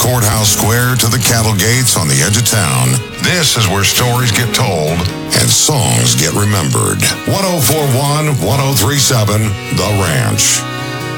Courthouse Square to the cattle gates on the edge of town, this is where stories get told and songs get remembered. 1041, 1037, The Ranch.